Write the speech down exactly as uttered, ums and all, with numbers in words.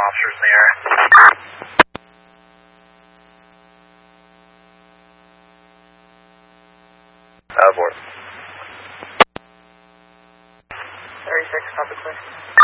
officers in the area. Abort. thirty-six, public clear.